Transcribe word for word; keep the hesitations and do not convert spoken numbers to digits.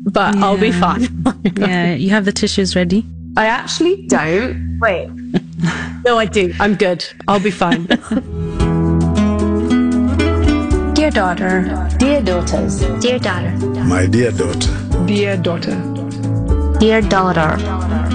but Yeah. I'll be fine. Yeah, you have the tissues ready? I actually don't. Wait. No, I do. I'm good. I'll be fine. Dear daughter. Dear daughters. Dear daughter. My dear daughter. Dear daughter. Dear daughter.